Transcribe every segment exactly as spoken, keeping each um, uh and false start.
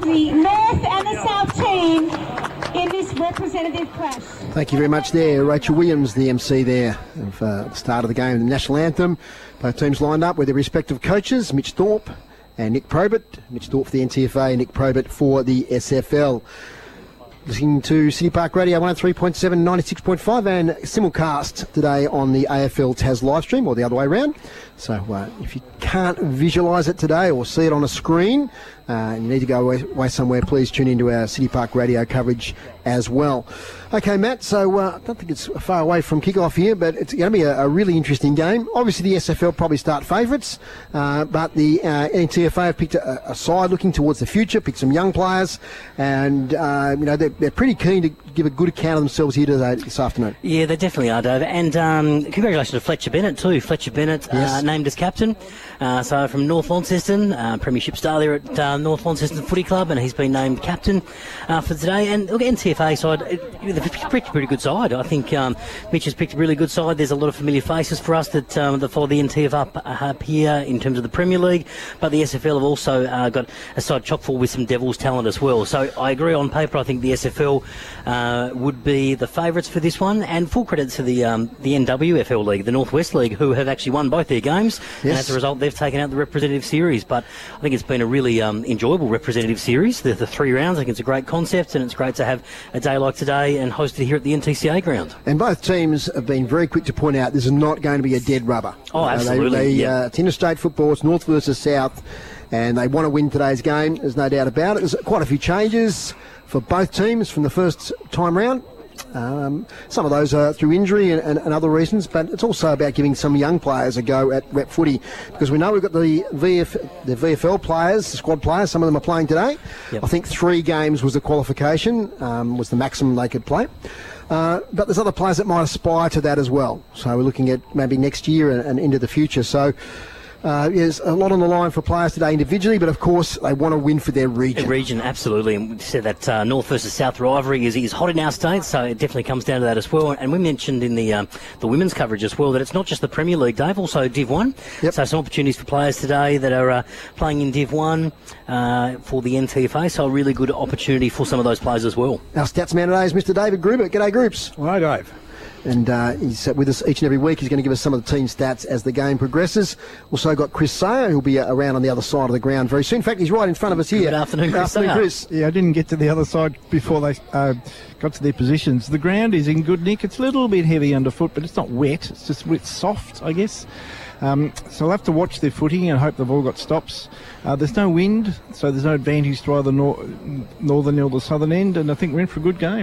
the North and the South team in this representative clash. Thank you very much there. Rachel Williams, the M C there of uh, the start of the game, the national anthem. Both teams lined up with their respective coaches, Mitch Thorpe and Nick Probert. Mitch Thorpe for the N T F A, Nick Probert for the S F L. Listening to City Park Radio one oh three point seven, ninety-six point five, and simulcast today on the A F L Tas live stream, or the other way around. So uh, if you can't visualise it today or see it on a screen, uh, and you need to go away, away somewhere, please tune into our City Park Radio coverage as well. Okay, Matt, so uh, I don't think it's far away from kick-off here, but it's going to be a, a really interesting game. Obviously, the S F L probably start favourites, uh, but the uh, N T F A have picked a, a side looking towards the future, picked some young players, and uh, you know they're, they're pretty keen to give a good account of themselves here today, this afternoon. Yeah, they definitely are, Dave. And um, congratulations to Fletcher Bennett, too. Fletcher Bennett Yes. uh, named as captain. Uh, so from North Launceston, uh, Premiership star there at uh, North Launceston Footy Club, and he's been named captain uh, for today. And look, N T F A side, it, they've picked a pretty good side. I think um, Mitch has picked a really good side. There's a lot of familiar faces for us that, um, that follow the N T F A up, up here in terms of the Premier League. But the S F L have also uh, got a side chock full with some Devils talent as well. So I agree on paper. I think the S F L uh, would be the favourites for this one. And full credit to the um, the N W F L League, the North West League, who have actually won both their games. Yes. And as a result, they've taken out the representative series. But I think it's been a really um, enjoyable representative series. The, the three rounds, I think it's a great concept, and it's great to have a day like today and host it here at the N T C A ground. And both teams have been very quick to point out this is not going to be a dead rubber. Oh, absolutely. Uh, they, they, yeah. uh, it's interstate football, it's North versus South, and they want to win today's game. There's no doubt about it. There's quite a few changes for both teams from the first time round. Um, some of those are through injury and, and, and other reasons, but it's also about giving some young players a go at rep footy, because we know we've got the V F, the V F L players, the squad players. Some of them are playing today. Yep. I think three games was the qualification, um, was the maximum they could play. Uh, but there's other players that might aspire to that as well. So we're looking at maybe next year and, and into the future. So Uh, there's a lot on the line for players today individually, but of course they want to win for their region. The region, absolutely. And we said that uh, North versus South rivalry is, is hot in our state, so it definitely comes down to that as well. And we mentioned in the um, the women's coverage as well that it's not just the Premier League, Dave, also Div one. Yep. So some opportunities for players today that are uh, playing in Div one uh, for the N T F A, so a really good opportunity for some of those players as well. Our stats man today is Mister David Gruber. G'day, Groups. Hi, Dave. And uh, he's uh, with us each and every week. He's going to give us some of the team stats as the game progresses. Also got Chris Sayer, who'll be uh, around on the other side of the ground very soon. In fact, he's right in front of us here. Good afternoon, Chris Good afternoon, Sayer. Chris. Yeah, I didn't get to the other side before they uh, got to their positions. The ground is in good nick. It's a little bit heavy underfoot, but it's not wet. It's just wet soft, I guess. Um, so I'll have to watch their footing and hope they've all got stops. Uh, there's no wind, so there's no advantage to either nor- northern or the southern end, and I think we're in for a good game.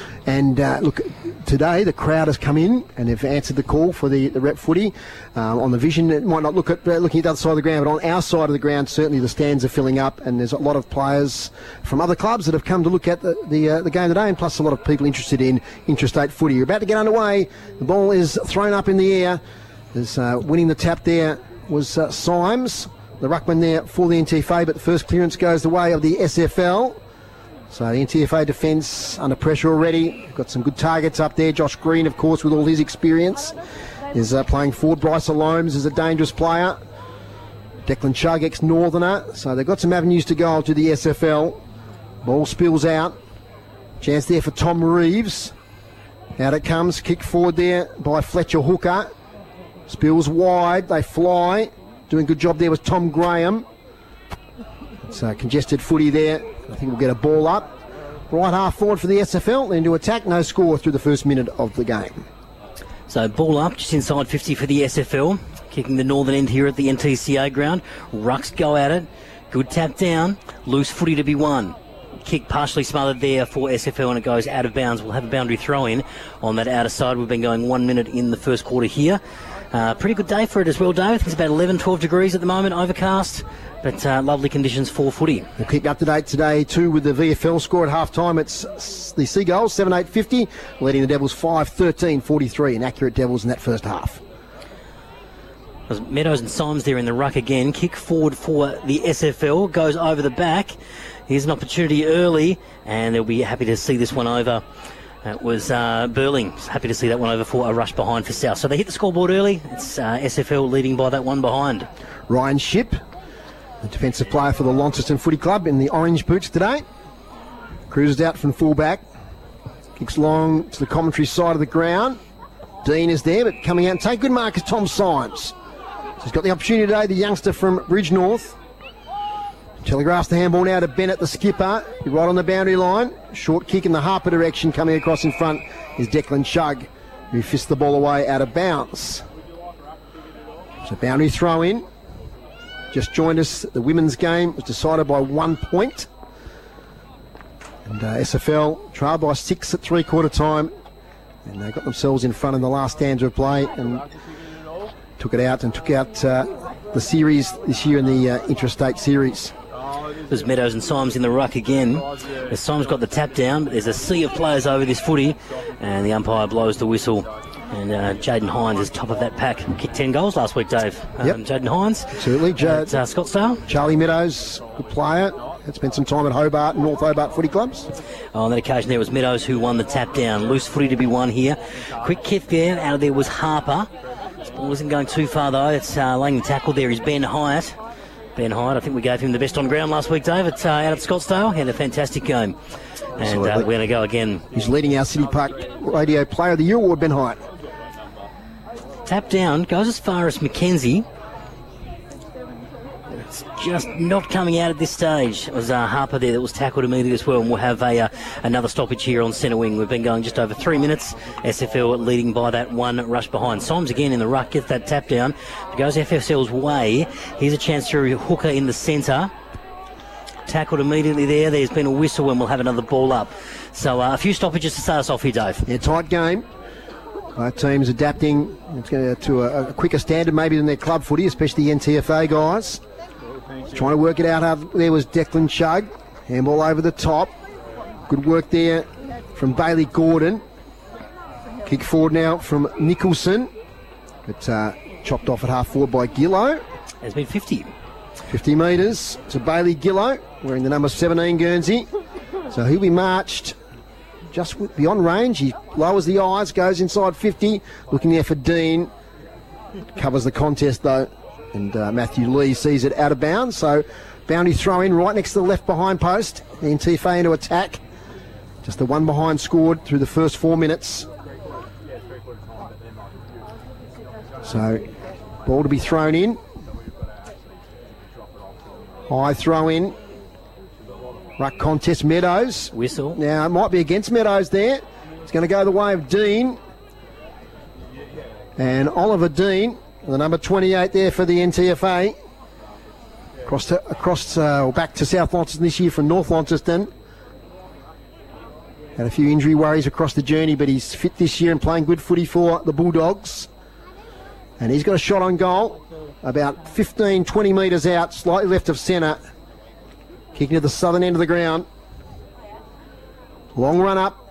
And uh, look, today the crowd has come in and they've answered the call for the, the rep footy. Uh, on the vision, it might not look at uh, looking at the other side of the ground, but on our side of the ground, certainly the stands are filling up, and there's a lot of players from other clubs that have come to look at the the, uh, the game today, and plus a lot of people interested in interstate footy. You're about to get underway. The ball is thrown up in the air. There's uh, winning the tap there was uh, Symes, the ruckman there for the N T F A, but the first clearance goes the way of the S F L. So the N T F A defence under pressure already. Got some good targets up there. Josh Green, of course, with all his experience, is uh, playing forward. Bryce Alomes is a dangerous player. Declan Chugg, ex-Northerner. So they've got some avenues to go to the S F L. Ball spills out. Chance there for Tom Reeves. Out it comes. Kick forward there by Fletcher Hooker. Spills wide. They fly. Doing a good job there was Tom Graham. It's a congested footy there. I think we'll get a ball up. Right half forward for the S F L, then to attack. No score through the first minute of the game. So ball up, just inside fifty for the S F L. Kicking the northern end here at the N T C A ground. Rucks go at it. Good tap down. Loose footy to be won. Kick partially smothered there for S F L, and it goes out of bounds. We'll have a boundary throw in on that outer side. We've been going one minute in the first quarter here. Uh, pretty good day for it as well, Dave. I think it's about eleven, twelve degrees at the moment, overcast, but uh, lovely conditions for footy. We'll keep you up to date today too with the V F L score at half time. It's the Seagulls seven eight fifty, leading the Devils five thirteen forty-three, and accurate Devils in that first half. There's Meadows and Symes there in the ruck again. Kick forward for the S F L, goes over the back. Here's an opportunity early, and they'll be happy to see this one over. It was uh, Burling. Happy to see that one over for a rush behind for South. So they hit the scoreboard early. It's uh, S F L leading by that one behind. Ryan Shipp the defensive player for the Launceston Footy Club in the orange boots today. Cruises out from fullback. Kicks long to the commentary side of the ground. Dean is there, but coming out and take good mark is Tom Symes. So he's got the opportunity today, the youngster from Bridge North. Telegraphs the handball now to Bennett, the skipper. Right on the boundary line. Short kick in the Harper direction. Coming across in front is Declan Chugg, who fists the ball away out of bounds. So boundary throw in. Just joined us. The women's game was decided by one point. And uh, S F L trailed by six at three-quarter time. And they got themselves in front in the last stanza of play and took it out and took out uh, the series this year in the uh, Interstate Series. There's Meadows and Symes in the ruck again. As Symes got the tap down, but there's a sea of players over this footy, and the umpire blows the whistle. And uh, Jaden Hines is top of that pack. Kicked ten goals last week, Dave. Um, yep. Jaden Hines. Certainly. J- at, uh, Scottsdale. Charlie Meadows, good player. Had spent some time at Hobart and North Hobart footy clubs. Oh, on that occasion there was Meadows who won the tap down. Loose footy to be won here. Quick kick there. Out of there was Harper. This ball wasn't going too far though. It's uh, laying the tackle there is Ben Hyatt. Ben Hyatt, I think we gave him the best on ground last week, Dave, at, uh, out at Scottsdale. He had a fantastic game. And uh, we're going to go again. He's leading our City Park Radio Player of the Year award, Ben Hyatt. Tap down, goes as far as Mackenzie. It's just not coming out at this stage. It was uh, Harper there that was tackled immediately as well, and we'll have a uh, another stoppage here on centre wing. We've been going just over three minutes. S F L leading by that one rush behind. Symes again in the ruck, gets that tap down. It goes F F L's way. Here's a chance through Hooker in the centre. Tackled immediately there. There's been a whistle, and we'll have another ball up. So uh, a few stoppages to start us off here, Dave. Yeah, tight game. Both teams adapting to, to a, a quicker standard maybe than their club footy, especially the N T F A guys. Trying to work it out. There was Declan Chugg. Handball over the top. Good work there from Bailey Gordon. Kick forward now from Nicholson. But uh, chopped off at half forward by Gillow. It's been fifty. fifty metres to Bailey Gillow, wearing the number seventeen Guernsey. So he'll be marched just beyond range. He lowers the eyes, goes inside fifty. Looking there for Dean. Covers the contest though. And uh, Matthew Lee sees it out of bounds. So boundary throw in right next to the left behind post. The N T F A into attack. Just the one behind scored through the first four minutes. So ball to be thrown in. High throw in. Ruck contest, Meadows. Whistle. Now it might be against Meadows there. It's going to go the way of Dean. And Oliver Dean, the number twenty-eight there for the N T F A. Across to, across uh, or back to South Launceston this year from North Launceston. Had a few injury worries across the journey, but he's fit this year and playing good footy for the Bulldogs. And he's got a shot on goal, about fifteen, twenty metres out, slightly left of centre. Kicking to the southern end of the ground. Long run up.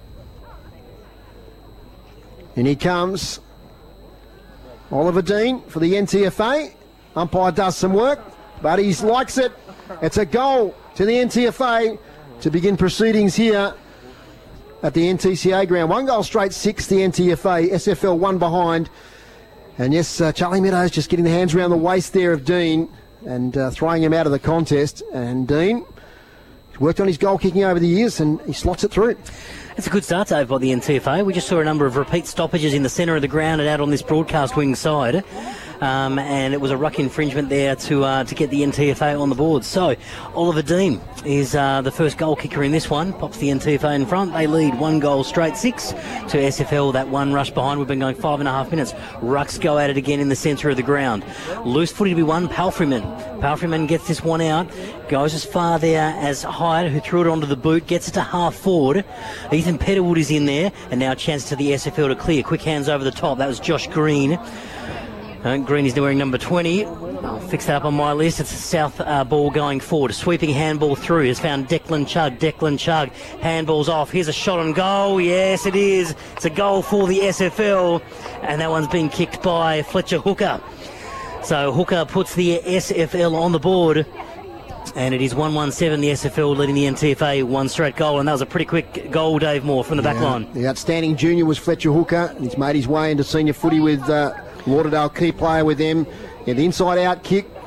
And he comes. Oliver Dean for the N T F A. Umpire does some work, but he likes it. It's a goal to the N T F A to begin proceedings here at the N T C A ground. One goal straight, six, the N T F A. S F L one behind. And yes, uh, Charlie Meadows just getting the hands around the waist there of Dean and uh, throwing him out of the contest. And Dean worked on his goal kicking over the years and he slots it through. It's a good start, Dave, by the N T F A. We just saw a number of repeat stoppages in the centre of the ground and out on this broadcast wing side. Um, and it was a ruck infringement there to uh, to get the N T F A on the board. So Oliver Dean is uh, the first goal kicker in this one. Pops the N T F A in front. They lead one goal straight, six to S F L. That one rush behind. We've been going five and a half minutes. Rucks go at it again in the centre of the ground. Loose footy to be won. Palfreyman. Palfreyman gets this one out. Goes as far there as Hyde, who threw it onto the boot. Gets it to half forward. Ethan Petterwood is in there. And now a chance to the S F L to clear. Quick hands over the top. That was Josh Green. Uh, Green is wearing number twenty. I'll fix that up on my list. It's a south uh, ball going forward. A sweeping handball through. Has found Declan Chugg. Declan Chugg. Handball's off. Here's a shot on goal. Yes, it is. It's a goal for the S F L. And that one's been kicked by Fletcher Hooker. So Hooker puts the S F L on the board. And it is one one seven, the S F L leading the N T F A one straight goal. And that was a pretty quick goal, Dave Moore, from the yeah, back line. The outstanding junior was Fletcher Hooker. He's made his way into senior footy with uh, Lauderdale, key player with them. Yeah, the inside-out kick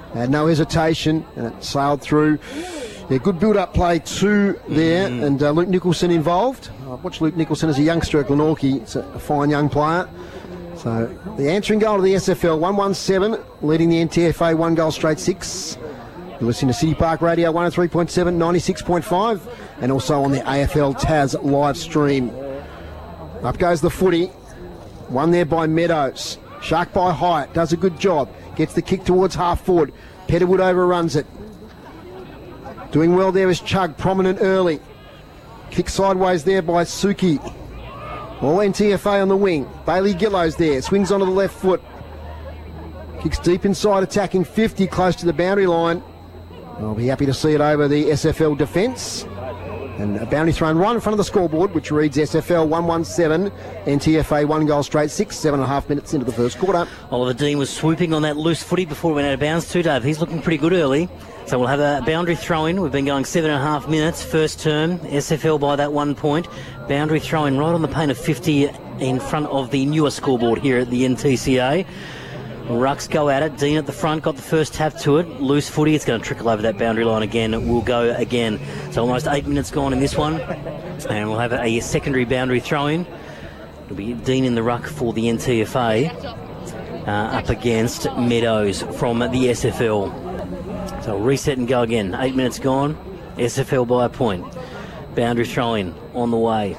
Had no hesitation, and it sailed through. Yeah, good build-up play too there, mm. and uh, Luke Nicholson involved. I've watched Luke Nicholson as a youngster at Glenorchy. It's a, a fine young player. So the answering goal to the S F L, one one seven, leading the N T F A one goal straight six. You're listening to City Park Radio one oh three point seven, ninety-six point five, and also on the A F L Taz live stream. Up goes the footy. One there by Meadows. Shark by Hyatt, does a good job. Gets the kick towards half forward. Petterwood overruns it. Doing well there is Chug, prominent early. Kick sideways there by Suki. All N T F A on the wing. Bailey Gillows there, swings onto the left foot. Kicks deep inside, attacking fifty, close to the boundary line. I'll be happy to see it over the S F L defence. And a boundary thrown right in front of the scoreboard, which reads S F L one one seven, N T F A one goal straight six, seven and a half minutes into the first quarter. Oliver Dean was swooping on that loose footy before he went out of bounds too, Dave. He's looking pretty good early. So we'll have a boundary throw-in. We've been going seven and a half minutes. First term, S F L by that one point. Boundary throw-in right on the paint of fifty in front of the newer scoreboard here at the N T C A. Rucks go at it. Dean at the front got the first tap to it. Loose footy. It's going to trickle over that boundary line again. It will go again. So almost eight minutes gone in this one. And we'll have a secondary boundary throw-in. It'll be Dean in the ruck for the N T F A. Uh, up against Meadows from the S F L. So reset and go again. Eight minutes gone. S F L by a point. Boundary throw-in on the way.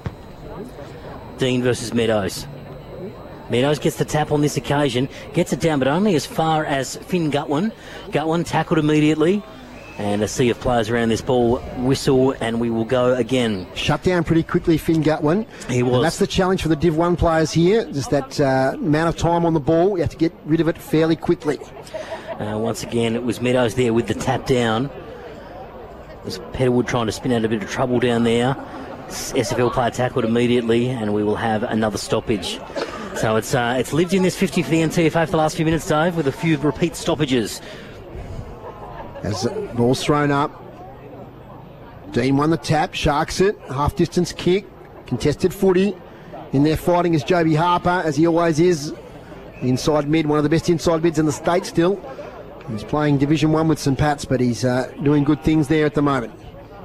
Dean versus Meadows. Meadows gets the tap on this occasion. Gets it down, but only as far as Finn Gutwin. Gutwin tackled immediately. And a sea of players around this ball. Whistle, and we will go again. Shut down pretty quickly, Finn Gutwin. He was. And that's the challenge for the Div one players here. Just that uh, amount of time on the ball. You have to get rid of it fairly quickly. Uh, once again, it was Meadows there with the tap down. It was Petterwood trying to spin out a bit of trouble down there. S F L player tackled immediately, and we will have another stoppage. So it's uh, it's lived in this fifty for the N T F A for the last few minutes, Dave, with a few repeat stoppages. As the ball's thrown up, Dean won the tap, Sharks it, half distance kick, contested footy. In there fighting is Joby Harper, as he always is. Inside mid, one of the best inside mids in the state still. He's playing Division one with St Pat's, but he's uh, doing good things there at the moment.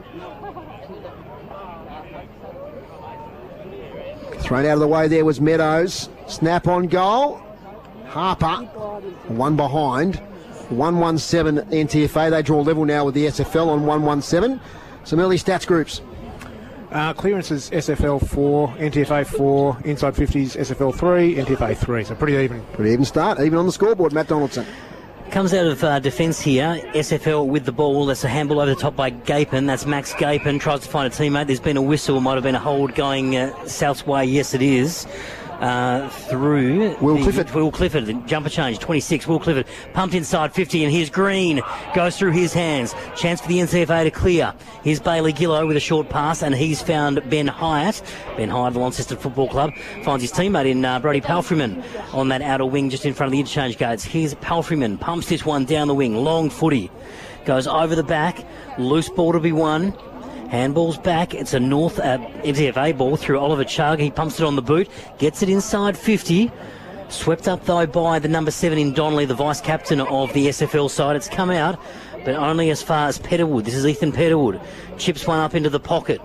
Thrown out of the way there was Meadows. Snap on goal. Harper, one behind. one one seven N T F A. They draw level now with the S F L on one one seven. Some early stats groups. Uh, clearances S F L four, N T F A four, inside fifties S F L three, N T F A three. So pretty even. Pretty even start, even on the scoreboard, Matt Donaldson. Comes out of uh, defence here. S F L with the ball. That's a handball over the top by Gapin. That's Max Gapin. Tries to find a teammate. There's been a whistle. Might have been a hold going uh, South's way. Yes, it is. Uh, through Will the, Clifford. Will Clifford, the jumper change, twenty-six. Will Clifford pumped inside fifty, and here's Green. Goes through his hands. Chance for the N C F A to clear. Here's Bailey Gillow with a short pass, and he's found Ben Hyatt. Ben Hyatt, the Launceston Football Club, finds his teammate in uh, Brody Palfreyman on that outer wing just in front of the interchange gates. Here's Palfreyman, pumps this one down the wing. Long footy. Goes over the back. Loose ball to be won. Handball's back. It's a North uh, N T F A ball through Oliver Chug. He pumps it on the boot. Gets it inside fifty. Swept up, though, by the number seven in Donnelly, the vice-captain of the S F L side. It's come out, but only as far as Petterwood. This is Ethan Petterwood. Chips one up into the pocket.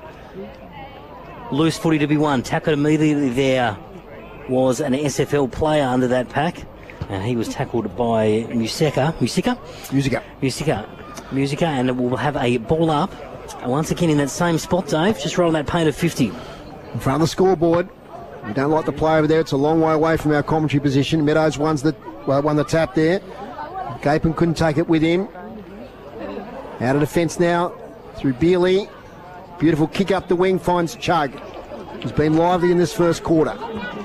Loose footy to be won. Tackled immediately there was an S F L player under that pack. And he was tackled by Musica. Musica? Musica. Musica. Musica, and we'll have a ball up. Once again in that same spot, Dave, just right on that paint of fifty. In front of the scoreboard. We don't like the play over there. It's a long way away from our commentary position. Meadows won the, well, won the tap there. Gapin couldn't take it with him. Out of defence now through Beerley. Beautiful kick up the wing, finds Chug. He's been lively in this first quarter.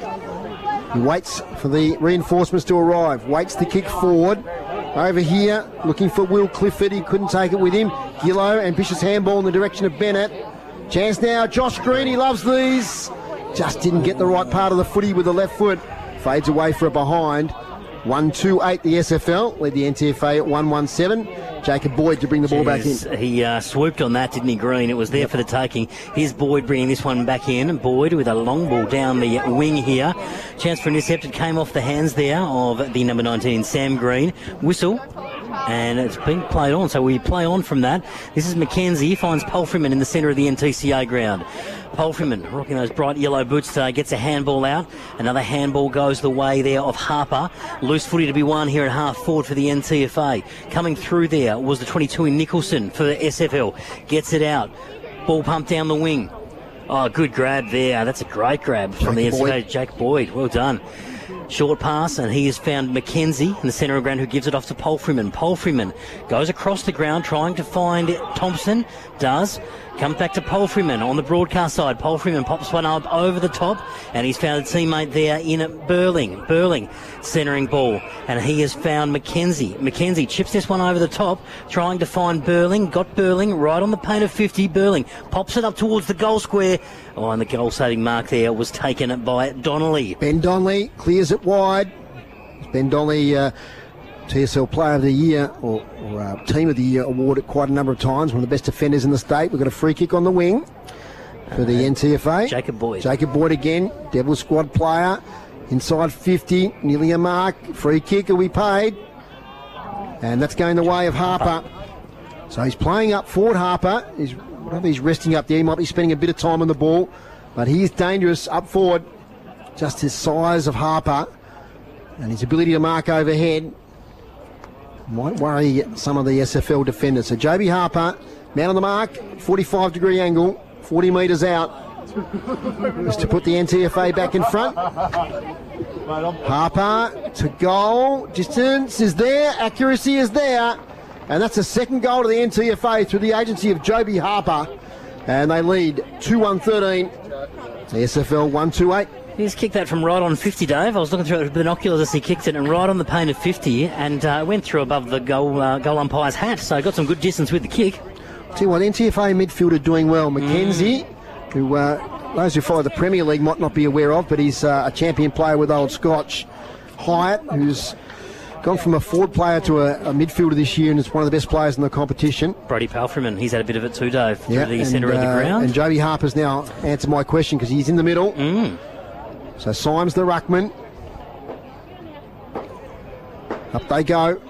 He waits for the reinforcements to arrive. Waits the kick forward. Over here, looking for Will Clifford. He couldn't take it with him. Gillow, ambitious handball in the direction of Bennett. Chance now, Josh Green, he loves these. Just didn't get the right part of the footy with the left foot. Fades away for a behind. one two eight the S F L, led the N T F A at one one seven. Jacob Boyd to bring the ball Jeez, back in. He uh, swooped on that, didn't he, Green? It was there yep. for the taking. Here's Boyd bringing this one back in. Boyd with a long ball down the wing here. Chance for an intercept. It came off the hands there of the number nineteen, Sam Green. Whistle. And it's been played on, so we play on from that. This is Mackenzie, finds Palfreyman in the centre of the N T C A ground. Palfreyman, rocking those bright yellow boots today, gets a handball out. Another handball goes the way there of Harper. Loose footy to be won here at half forward for the N T F A. Coming through there was the twenty-two in Nicholson for the S F L. Gets it out. Ball pumped down the wing. Oh, good grab there. That's a great grab from the N C F A. Jake Boyd. Well done. Short pass, and he has found Mackenzie in the centre of the ground, who gives it off to Palfreyman. Palfreyman goes across the ground trying to find Thompson. Does. Comes back to Palfreyman on the broadcast side. Palfreyman pops one up over the top, and he's found a teammate there in Burling. Burling centering ball, and he has found Mackenzie. Mackenzie chips this one over the top, trying to find Burling. Got Burling right on the paint of fifty. Burling pops it up towards the goal square. Oh, and the goal-saving mark there was taken by Donnelly. Ben Donnelly clears it wide. Ben Donnelly, uh, T S L Player of the Year or, or uh, Team of the Year awarded quite a number of times. One of the best defenders in the state. We've got a free kick on the wing for the uh, N T F A. Jacob Boyd. Jacob Boyd again, Devil squad player. Inside fifty, nearly a mark. Free kick will be paid. And that's going the way of Harper. So he's playing up forward, Harper. He's, whatever he's resting up there, he might be spending a bit of time on the ball. But he is dangerous up forward. Just his size of Harper and his ability to mark overhead might worry some of the S F L defenders. So J B Harper, man on the mark, forty-five degree angle, forty metres out. Just to put the N T F A back in front. Harper to goal. Distance is there. Accuracy is there. And that's a second goal to the N T F A through the agency of J B Harper. And they lead two one thirteen. The S F L one two eight. He's kicked that from right on fifty, Dave. I was looking through it with binoculars as he kicked it, and right on the paint of fifty, and uh, went through above the goal uh, goal umpire's hat, so got some good distance with the kick. Tell you what, N T F A midfielder doing well. Mackenzie, mm. who uh, those who follow the Premier League might not be aware of, but he's uh, a champion player with Old Scotch. Hyatt, who's gone from a forward player to a, a midfielder this year and is one of the best players in the competition. Brody Palfreyman, he's had a bit of it too, Dave, through yeah, the and, centre uh, of the ground. And J B Harper's now answered my question because he's in the middle. Mm. So Symes the ruckman. Up they go.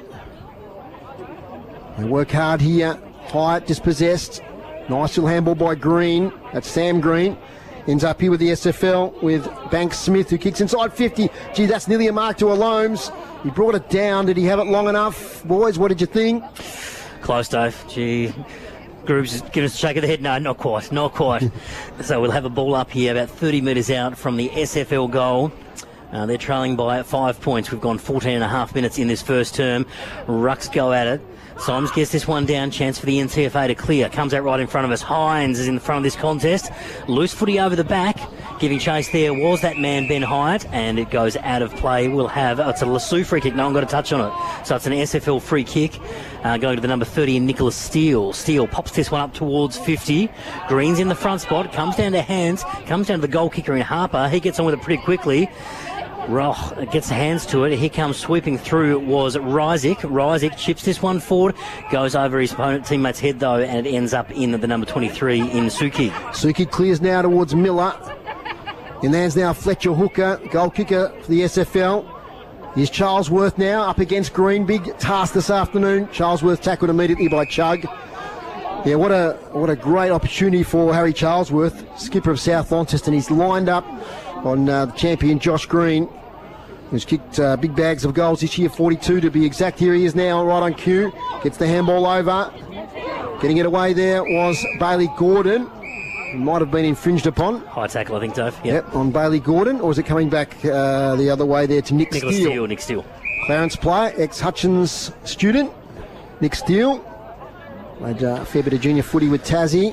They work hard here. Hyatt dispossessed. Nice little handball by Green. That's Sam Green. Ends up here with the S F L with Banks Smith, who kicks inside fifty. Gee, that's nearly a mark to a Loams. He brought it down. Did he have it long enough? Boys, what did you think? Close, Dave. Gee. Grooves give us a shake of the head. No, not quite, not quite. So we'll have a ball up here about thirty metres out from the S F L goal. Uh, they're trailing by five points. We've gone fourteen and a half minutes in this first term. Rucks go at it. Symes gets this one down. Chance for the N T F A to clear. Comes out right in front of us. Hines is in the front of this contest. Loose footy over the back. Giving chase there was that man, Ben Hyatt, and it goes out of play. We'll have, oh, it's a Lassou free kick. No one got a touch on it. So it's an S F L free kick uh, going to the number thirty in Nicholas Steele. Steele pops this one up towards fifty. Green's in the front spot. Comes down to hands. Comes down to the goal kicker in Harper. He gets on with it pretty quickly. Roch gets hands to it. Here comes sweeping through was Ryzik. Ryzik chips this one forward, goes over his opponent teammate's head though, and it ends up in the number twenty-three in Suki. Suki clears now towards Miller. In the hands now Fletcher Hooker, goal kicker for the S F L. Here's Charlesworth now up against Green. Big task this afternoon. Charlesworth tackled immediately by Chug. Yeah, what a what a great opportunity for Harry Charlesworth, skipper of South Launceston. He's lined up on uh, the champion Josh Green, who's kicked uh, big bags of goals this year, forty-two to be exact. Here he is now, right on cue. Gets the handball over. Getting it away there was Bailey Gordon. It might have been infringed upon. High tackle, I think, Dave. Yep, yep on Bailey Gordon. Or is it coming back uh, the other way there to Nick Nicholas Steele? Steele? Nick Steele. Clarence player, ex-Hutchins student. Nick Steele. Played uh, a fair bit of junior footy with Tassie.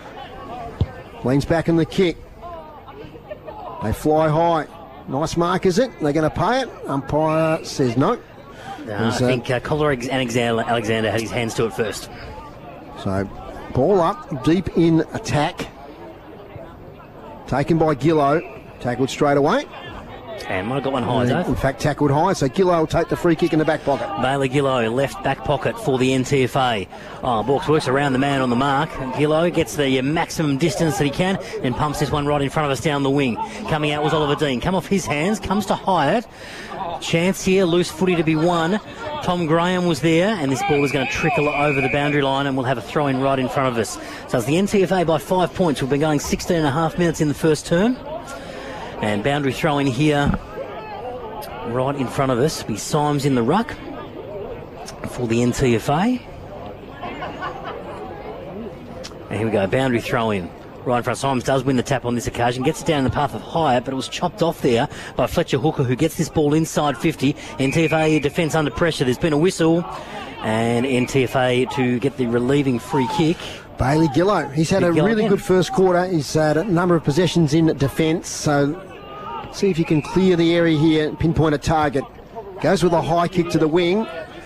Leans back in the kick. They fly high. Nice mark, is it? They're going to pay it. Umpire says no. no I think uh, Collar Alexander, Alexander had his hands to it first. So, ball up, deep in attack. Taken by Gillow. Tackled straight away. And might have got one high, Dave. In fact, tackled high, so Gillow will take the free kick in the back pocket. Bailey Gillow, left back pocket for the N T F A. Oh, Borks works around the man on the mark. Gillow gets the maximum distance that he can and pumps this one right in front of us down the wing. Coming out was Oliver Dean. Come off his hands, comes to Hyatt. Chance here, loose footy to be won Tom Graham was there, and this ball is going to trickle over the boundary line, and we'll have a throw-in right in front of us. So it's the N T F A by five points. We've been going sixteen and a half minutes in the first term. And boundary throw-in here right in front of us. Be Symes in the ruck for the N T F A. And here we go, boundary throw-in. Right in front. Symes does win the tap on this occasion. Gets it down the path of Hyatt, but it was chopped off there by Fletcher Hooker, who gets this ball inside fifty. N T F A defence under pressure. There's been a whistle. And N T F A to get the relieving free kick. Bailey Gillow. He's had Big a Gillow really again. good first quarter. He's had a number of possessions in defence. So see if you can clear the area here, pinpoint a target. Goes with a high kick to the wing.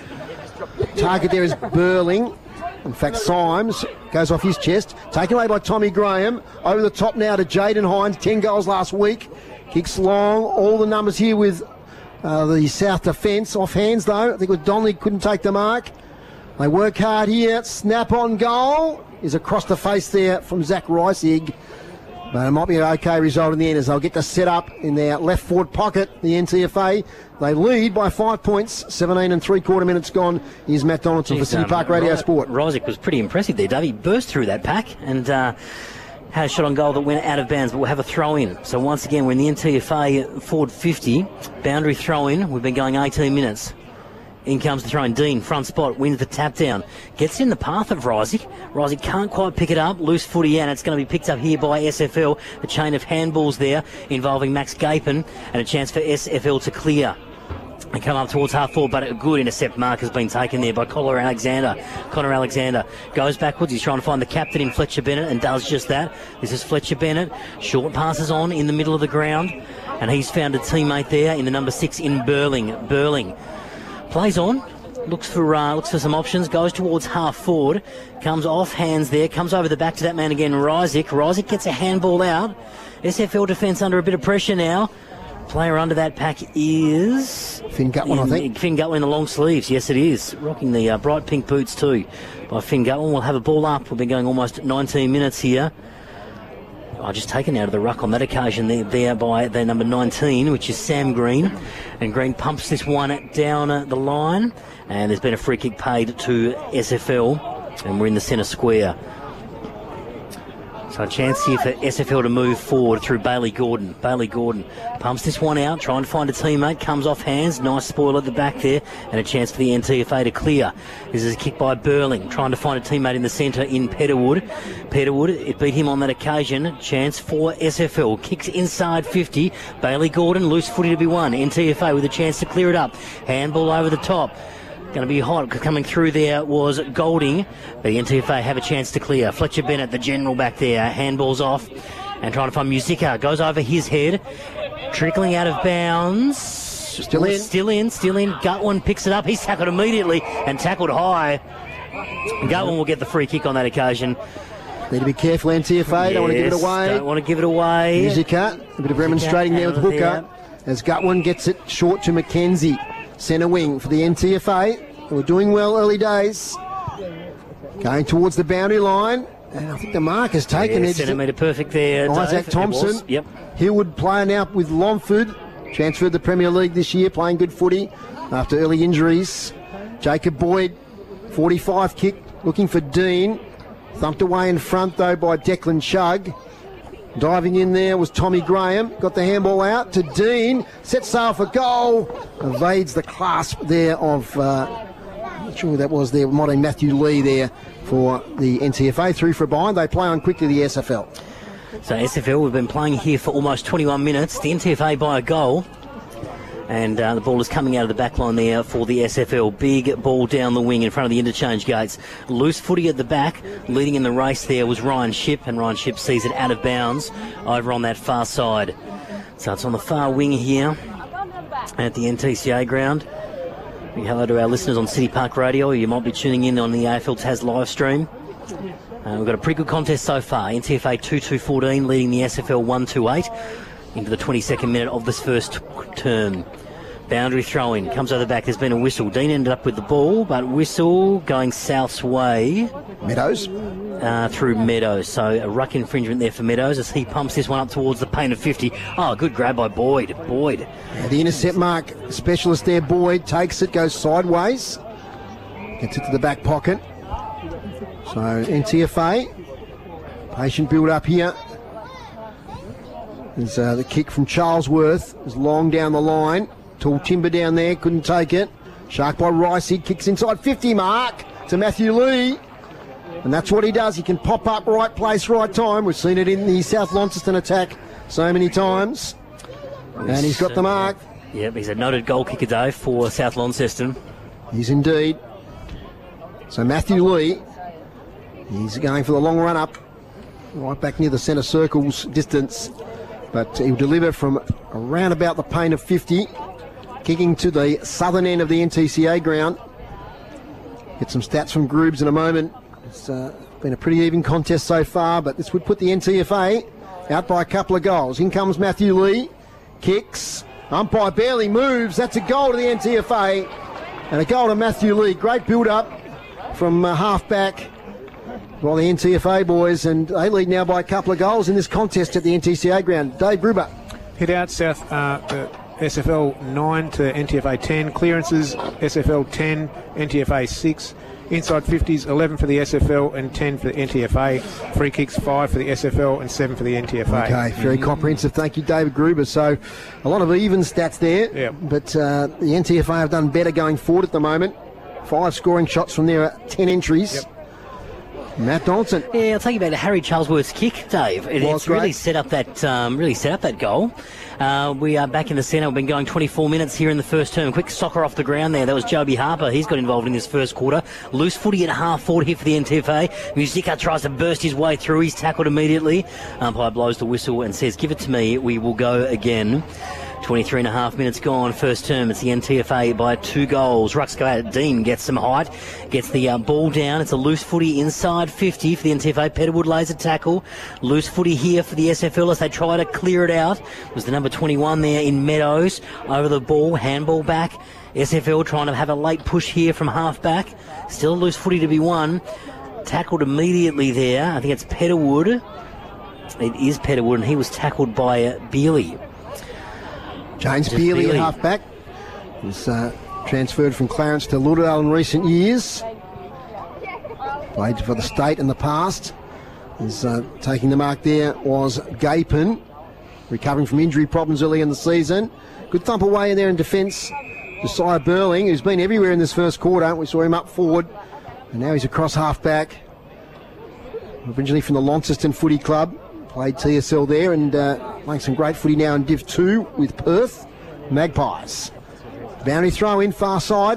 Target there is Burling. In fact, Symes goes off his chest. Taken away by Tommy Graham. Over the top now to Jaden Hines. ten goals last week. Kicks long. All the numbers here with uh, the South defence. Off hands, though. I think it was Donnelly couldn't take the mark. They work hard here. Snap on goal. Is across the face there from Zach Reisig. But it might be an okay result in the end as they'll get the set up in their left forward pocket, the N T F A. They lead by five points, seventeen and three quarter minutes gone. Here's Matt Donaldson for City um, Park Radio Ry- Sport. Rysick was pretty impressive there, Dave. He burst through that pack and uh, had a shot on goal that went out of bounds, but we'll have a throw-in. So once again, we're in the N T F A forward fifty. Boundary throw-in. We've been going eighteen minutes. In comes the throw-in. Dean, front spot, wins the tap down. Gets in the path of Rysick. Rysick can't quite pick it up. Loose footy, and it's going to be picked up here by S F L. A chain of handballs there involving Max Gapin, and a chance for S F L to clear. And come up towards half forward, but a good intercept mark has been taken there by Connor Alexander. Connor Alexander goes backwards. He's trying to find the captain in Fletcher Bennett and does just that. This is Fletcher Bennett. Short passes on in the middle of the ground, and he's found a teammate there in the number six in Burling. Burling plays on, looks for uh, looks for some options, goes towards half forward, comes off hands there, comes over the back to that man again, Rysick. Rysick gets a handball out. S F L defence under a bit of pressure now. Player under that pack is Finn Gutwin, I think. Finn Gutwin in the long sleeves. Yes, it is. Rocking the uh, bright pink boots too by Finn Gutwin. We'll have a ball up. We've been going almost nineteen minutes here. Oh, just taken out of the ruck on that occasion there, there by the number nineteen, which is Sam Green. And Green pumps this one down uh, the line. And there's been a free kick paid to S F L. And we're in the centre square. So a chance here for S F L to move forward through Bailey Gordon. Bailey Gordon pumps this one out, trying to find a teammate, comes off hands, nice spoil at the back there, and a chance for the N T F A to clear. This is a kick by Burling, trying to find a teammate in the centre in Peterwood. Peterwood, it beat him on that occasion. Chance for S F L, kicks inside fifty. Bailey Gordon, loose footy to be won. N T F A with a chance to clear it up. Handball over the top. Going to be hot. Coming through there was Golding. But the N T F A have a chance to clear. Fletcher Bennett, the general back there. Handballs off. And trying to find Musica. Goes over his head. Trickling out of bounds. Still in. Still in. Still in. Gutwin picks it up. He's tackled immediately and tackled high. Gutwin will get the free kick on that occasion. Need to be careful, N T F A. Don't want to give it Yes, away. Don't want to give it away. Musica. A bit of remonstrating there with out of Hooker. As Gutwin gets it short to Mackenzie. Centre wing for the N T F A. We're doing well early days. Going towards the boundary line. And I think the mark is taken. Yeah, It's centimetre perfect there. Isaac Dave. It Thompson. was. Yep. Hillwood player now with Longford. Transferred the Premier League this year, playing good footy after early injuries. Jacob Boyd, forty-five kick, looking for Dean. Thumped away in front, though, by Declan Chugg. Diving in there was Tommy Graham. Got the handball out to Dean. Sets sail for goal. Evades the clasp there of, uh, I'm not sure who that was there. Might have been Matthew Lee there for the N T F A. Through for a bind. They play on quickly the S F L. So S F L, we've been playing here for almost twenty-one minutes. The N T F A by a goal. And uh, the ball is coming out of the back line there for the S F L. Big ball down the wing in front of the interchange gates. Loose footy at the back. Leading in the race there was Ryan Shipp, and Ryan Shipp sees it out of bounds over on that far side. So it's on the far wing here at the N T C A ground. Hello to our listeners on City Park Radio. You might be tuning in on the A F L Tas live stream. Uh, we've got a pretty good contest so far. N T F A two two fourteen leading the S F L one two eight into the twenty-second minute of this first term. Boundary throw-in. Comes over the back. There's been a whistle. Dean ended up with the ball, but whistle going South's way. Meadows. uh, through Meadows. So a ruck infringement there for Meadows as he pumps this one up towards the paint of fifty. Oh, good grab by Boyd. Boyd. The intercept mark specialist there, Boyd, takes it, goes sideways. Gets it to the back pocket. So N T F A, patient build up here. There's uh, the kick from Charlesworth. Is long down the line. Tall timber down there, couldn't take it. Shark by Rice, he kicks inside fifty mark to Matthew Lee. And that's what he does. He can pop up right place, right time. We've seen it in the South Launceston attack so many times. And he's got the mark. Yep, he's a noted goal kicker, Dave, for South Launceston. He's indeed. So Matthew Lee, he's going for the long run up, right back near the centre circle's distance. But he'll deliver from around about the paint of fifty, kicking to the southern end of the N T C A ground. Get some stats from Groobs in a moment. It's uh, been a pretty even contest so far, but this would put the N T F A out by a couple of goals. In comes Matthew Lee, kicks, umpire barely moves. That's a goal to the N T F A, and a goal to Matthew Lee. Great build-up from uh, half-back by the N T F A boys, and they lead now by a couple of goals in this contest at the N T C A ground. Dave Gruber. Hit out South uh, uh, S F L nine to N T F A ten. Clearances S F L ten, N T F A six. Inside fifties, eleven for the S F L and ten for the N T F A. Free kicks, five for the S F L and seven for the N T F A. Okay, very comprehensive. Thank you, David Gruber. So a lot of even stats there, yep. but uh, the N T F A have done better going forward at the moment. Five scoring shots from their ten entries. Yep. Matt Donaldson. Yeah, I'll tell you about Harry Charlesworth's kick, Dave. It, it's great. really set up that um, really set up that goal. Uh, we are back in the centre. We've been going twenty-four minutes here in the first term. Quick soccer off the ground there. That was Joby Harper. He's got involved in this first quarter. Loose footy at half forward here for the N T F A. Musica tries to burst his way through. He's tackled immediately. Umpire blows the whistle and says, "Give it to me. We will go again." twenty-three and a half minutes gone, first term. It's the N T F A by two goals. Rucks go out. Dean gets some height, gets the uh, ball down. It's a loose footy inside fifty for the N T F A. Petterwood lays a tackle. Loose footy here for the S F L as they try to clear it out. It was the number twenty-one there in Meadows. Over the ball, handball back. S F L trying to have a late push here from half back. Still a loose footy to be won. Tackled immediately there. I think it's Petterwood. It is Petterwood, and he was tackled by uh, Bealey. James Just Bealey Bealey. at half-back. He's uh, transferred from Clarence to Lauderdale in recent years. Played for the state in the past. He's uh, taking the mark there was Gapin, recovering from injury problems early in the season. Good thump away in there in defence. Josiah Burling, who's been everywhere in this first quarter. We saw him up forward, and now he's across half-back. Originally from the Launceston Footy Club. Played T S L there and uh, playing some great footy now in Div two with Perth Magpies. Boundary throw in, far side.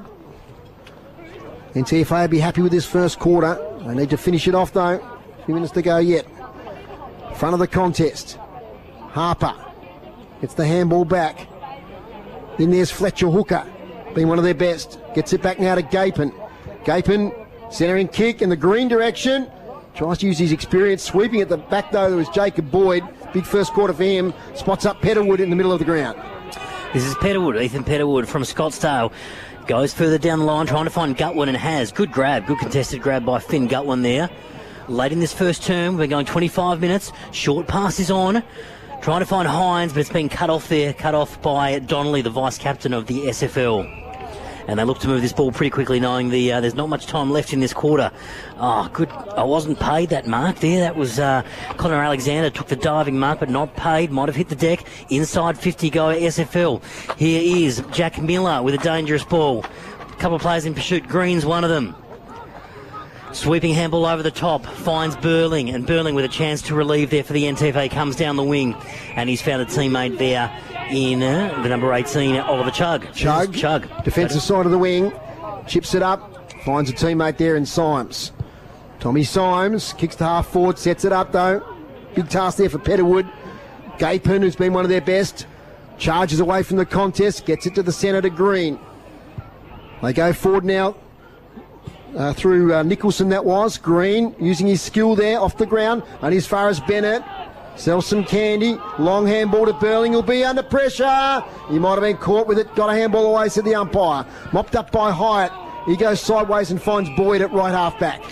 N T F A will be happy with this first quarter. They need to finish it off though. A few minutes to go yet. Front of the contest. Harper gets the handball back. Then there's Fletcher Hooker, being one of their best. Gets it back now to Gapin. Gapin centering kick in the green direction. Tries to use his experience. Sweeping at the back, though, there was Jacob Boyd. Big first quarter for him. Spots up Petterwood in the middle of the ground. This is Petterwood, Ethan Petterwood from Scottsdale. Goes further down the line, trying to find Gutwin and has. Good grab, good contested grab by Finn Gutwin there. Late in this first term, we're going twenty-five minutes. Short pass is on. Trying to find Hines, but it's been cut off there. Cut off by Donnelly, the vice-captain of the S F L. And they look to move this ball pretty quickly, knowing the uh, there's not much time left in this quarter. Oh, good. I wasn't paid that mark there. That was uh, Connor Alexander took the diving mark, but not paid. Might have hit the deck. Inside fifty go S F L. Here is Jack Miller with a dangerous ball. A couple of players in pursuit. Green's one of them. Sweeping handball over the top, finds Burling, and Burling with a chance to relieve there for the N T F A comes down the wing, and he's found a teammate there in uh, the number eighteen, Oliver Chugg. Chugg, Chugg. Defensive side of the wing, chips it up, finds a teammate there in Symes. Tommy Symes kicks to half forward, sets it up though. Big task there for Petterwood. Gapin, who's been one of their best, charges away from the contest, gets it to the centre to Green. They go forward now. Uh, through uh, Nicholson that was. Green using his skill there off the ground. And as far as Bennett. Sells some candy. Long handball to Burling. He'll be under pressure. He might have been caught with it. Got a handball away, said the umpire. Mopped up by Hyatt. He goes sideways and finds Boyd at right half back.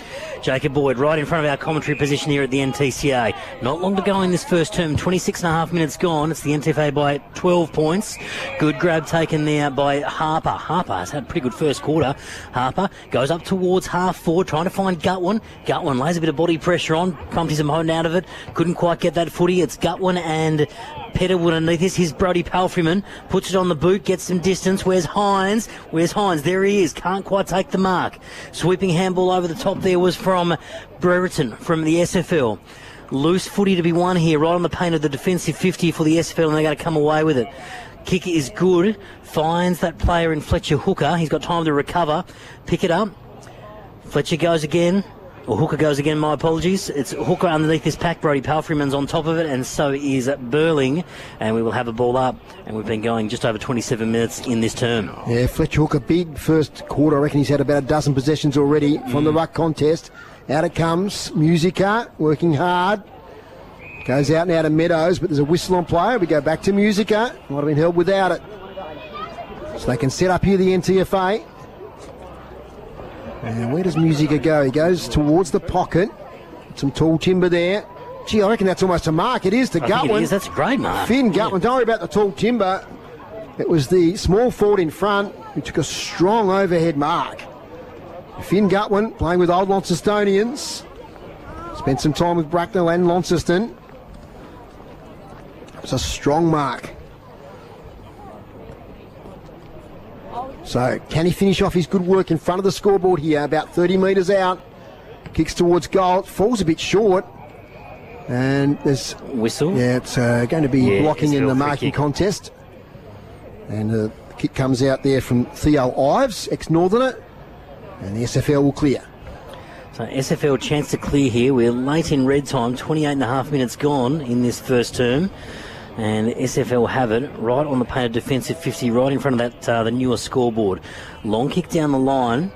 Jacob Boyd right in front of our commentary position here at the N T C A. Not long to go in this first term, twenty-six and a half minutes gone. It's the N T F A by twelve points. Good grab taken there by Harper. Harper has had a pretty good first quarter. Harper goes up towards half forward, trying to find Gutwin. Gutwin lays a bit of body pressure on, pumped him holding out of it. Couldn't quite get that footy. It's Gutwin and Petterwood underneath this. Here's Brody Palfreyman. Puts it on the boot, gets some distance. Where's Hines? Where's Hines? There he is. Can't quite take the mark. Sweeping handball over the top there was from Brereton from the S F L. Loose footy to be won here, right on the paint of the defensive fifty for the S F L, and they're going to come away with it. Kick is good. Finds that player in Fletcher Hooker. He's got time to recover. Pick it up. Fletcher goes again. Or Hooker goes again, my apologies. It's Hooker underneath this pack. Brody Palfreyman's on top of it, and so is Burling. And we will have a ball up. And we've been going just over twenty-seven minutes in this term. Yeah, Fletcher Hooker, big first quarter. I reckon he's had about a dozen possessions already from mm. the ruck contest. Out it comes. Musica, working hard. Goes out now to Meadows, but there's a whistle on play. We go back to Musica. Might have been held without it. So they can set up here the N T F A. And where does Musica go? He goes towards the pocket. Some tall timber there. Gee, I reckon that's almost a mark. It is to I Gutwin. Think it is. That's a great mark. Finn Gutwin. Yeah. Don't worry about the tall timber. It was the small forward in front who took a strong overhead mark. Finn Gutwin playing with old Launcestonians. Spent some time with Bracknell and Launceston. It's a strong mark. So, can he finish off his good work in front of the scoreboard here? About thirty metres out. Kicks towards goal. Falls a bit short. And there's... Whistle? Yeah, it's uh, going to be yeah, blocking in the marking kick. contest. And uh, the kick comes out there from Theo Ives, ex-Northerner. And the S F L will clear. So S F L chance to clear here. We're late in red time, twenty-eight and a half minutes gone in this first term. And S F L have it right on the painted defensive fifty, right in front of that uh, the newer scoreboard. Long kick down the line.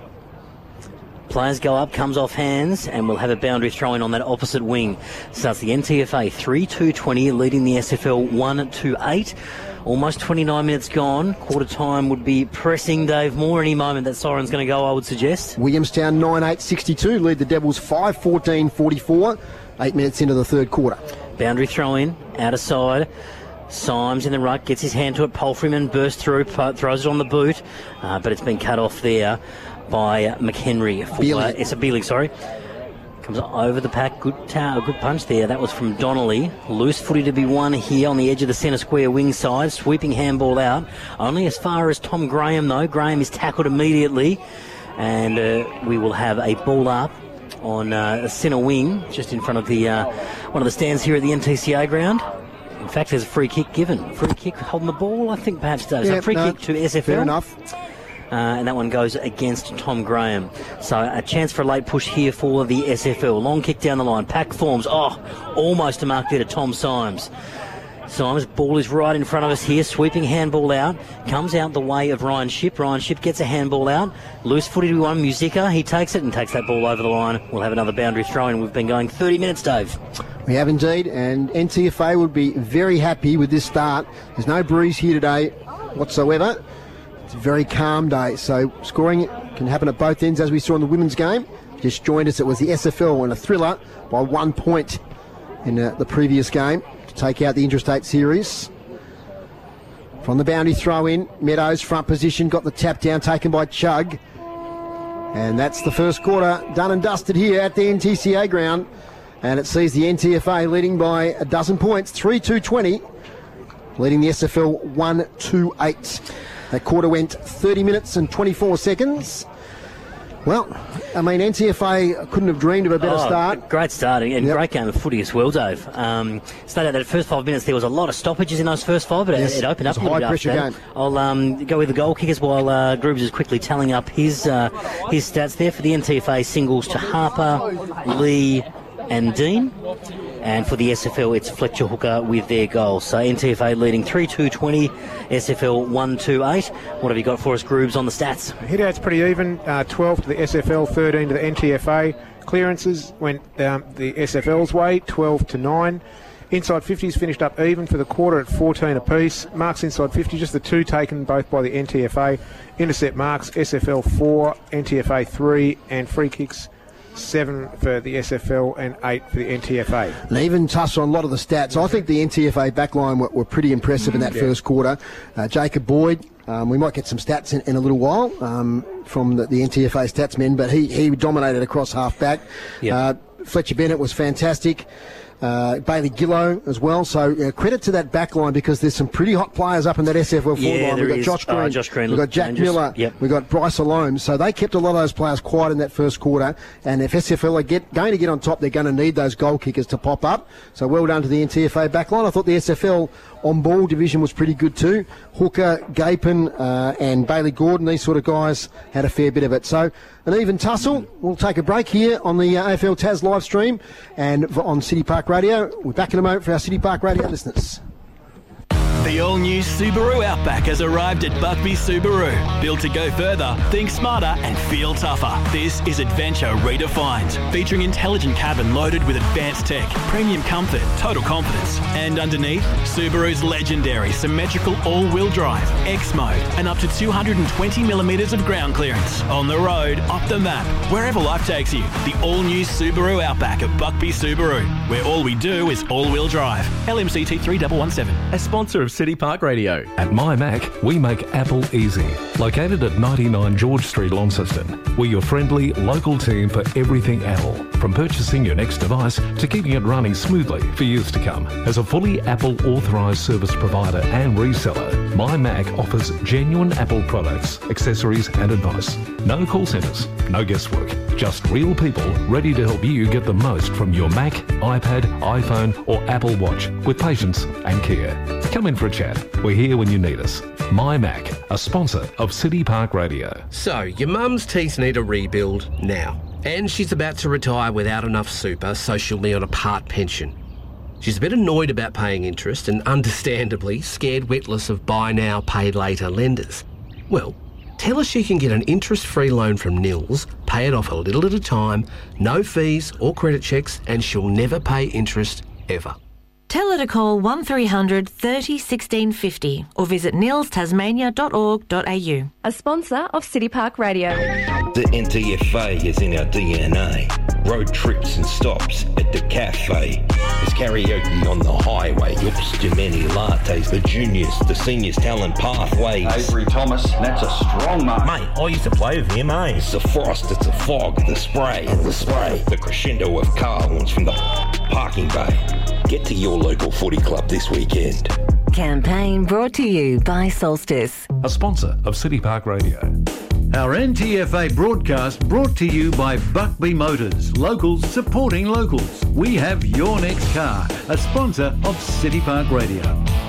Players go up, comes off hands, and we'll have a boundary throw-in on that opposite wing. So it's the N T F A three two twenty, leading the S F L one two eight. Almost twenty-nine minutes gone. Quarter time would be pressing, Dave Moore. Any moment that siren's going to go, I would suggest. Williamstown nine eight sixty-two, lead the Devils five fourteen forty-four. Eight minutes into the third quarter. Boundary throw-in, out of side. Symes in the ruck, gets his hand to it. Palfreyman bursts through, throws it on the boot, uh, but it's been cut off there by uh, McHenry. For, uh, it's a Bealing, sorry. Comes over the pack, good tower, good punch there. That was from Donnelly. Loose footy to be won here on the edge of the centre square wing side. Sweeping handball out. Only as far as Tom Graham, though. Graham is tackled immediately, and uh, we will have a ball up on uh, the centre wing, just in front of the uh, one of the stands here at the N T C A ground. In fact, there's a free kick given. Free kick holding the ball, I think perhaps does. Yeah, a free no, kick to S F L. Fair enough. Uh, and that one goes against Tom Graham. So a chance for a late push here for the S F L. Long kick down the line. Pack forms. Oh, almost a mark there to Tom Symes. Symes, ball is right in front of us here. Sweeping handball out. Comes out the way of Ryan Shipp. Ryan Shipp gets a handball out. Loose footy to one. Musica. He takes it and takes that ball over the line. We'll have another boundary throw in. We've been going thirty minutes, Dave. We have indeed, and N T F A would be very happy with this start. There's no breeze here today whatsoever. It's a very calm day, so scoring can happen at both ends, as we saw in the women's game. Just joined us, it was the S F L in a thriller by one point in uh, the previous game to take out the Interstate Series. From the boundary throw in, Meadows front position, got the tap down taken by Chugg. And that's the first quarter done and dusted here at the N T C A ground. And it sees the N T F A leading by a dozen points, three two twenty, leading the S F L one two eight. That quarter went thirty minutes and twenty-four seconds. Well, I mean, N T F A couldn't have dreamed of a better oh, start. Great start and Yep. great game of footy as well, Dave. Um, started out that first five minutes, there was a lot of stoppages in those first five, but Yes, it, it opened it was up a a little bit high-pressure after that. game. I'll um, go with the goal kickers while uh, Groobs is quickly tallying up his uh, his stats there for the N T F A. Singles to Harper, Lee and Dean. And for the S F L, it's Fletcher Hooker with their goals. So N T F A leading three two twenty, S F L one two eight. What have you got for us, Groobs, on the stats? Hit-outs pretty even, uh, twelve to the S F L, thirteen to the N T F A. Clearances went um, the S F L's way, twelve to nine. Inside fifties finished up even for the quarter at fourteen apiece. Marks inside fifty, just the two taken both by the N T F A. Intercept marks, S F L four, N T F A three, and free kicks seven for the S F L and eight for the N T F A. And even touched on a lot of the stats. I think the N T F A backline were, were pretty impressive in that yeah. first quarter. Uh, Jacob Boyd, um, we might get some stats in, in a little while um, from the, the N T F A stats men, but he, he dominated across half-back. Yep. Uh, Fletcher Bennett was fantastic. Uh, Bailey Gillow as well. So uh, credit to that back line because there's some pretty hot players up in that S F L forward yeah, line. We've got is. Josh Green, uh, Josh Green we've got Jack dangerous. Miller, yep. we've got Bryce Alome. So they kept a lot of those players quiet in that first quarter. And if S F L are get, going to get on top, they're going to need those goal kickers to pop up. So well done to the N T F A back line. I thought the S F L on-ball division was pretty good too. Hooker, Gapin uh, and Bailey Gordon, these sort of guys had a fair bit of it. So an even tussle. We'll take a break here on the uh, A F L Taz live stream and on City Park Radio. We're back in a moment for our City Park Radio listeners. The all-new Subaru Outback has arrived at Buckby Subaru. Built to go further, think smarter and feel tougher. This is adventure redefined. Featuring intelligent cabin loaded with advanced tech, premium comfort, total confidence. And underneath, Subaru's legendary symmetrical all-wheel drive, X-Mode, and up to two hundred twenty millimetres of ground clearance. On the road, off the map, wherever life takes you. The all-new Subaru Outback at Buckby Subaru, where all we do is all-wheel drive. L M C T three one one seven, a sponsor of City Park Radio. At MyMac, we make Apple easy. Located at ninety-nine George Street, Launceston, we're your friendly, local team for everything Apple. From purchasing your next device to keeping it running smoothly for years to come. As a fully Apple authorised service provider and reseller, MyMac offers genuine Apple products, accessories and advice. No call centres, no guesswork. Just real people ready to help you get the most from your Mac, iPad, iPhone or Apple Watch with patience and care. Come in for a chat. We're here when you need us. MyMac, a sponsor of City Park Radio. So, your mum's teeth need a rebuild now. And she's about to retire without enough super, so she'll be on a part pension. She's a bit annoyed about paying interest and understandably scared witless of buy now, pay later lenders. Well, tell her she can get an interest-free loan from Nils, pay it off a little at a time, no fees or credit checks, and she'll never pay interest ever. Tell her to call one three hundred thirty sixteen fifty or visit nils tasmania dot org dot a u. A sponsor of City Park Radio. The N T F A is in our D N A. Road trips and stops at the cafe. There's karaoke on the highway. Oops, too many lattes. The juniors, the seniors, talent pathways. Avery Thomas, that's a strong mark. Mate, I used to play with him, eh? It's the frost, it's the fog, the spray, the spray. The crescendo of car horns from the parking bay. Get to your local footy club this weekend. Campaign brought to you by Solstice, a sponsor of City Park Radio. Our N T F A broadcast brought to you by Buckby Motors, locals supporting locals. We have your next car, a sponsor of City Park Radio.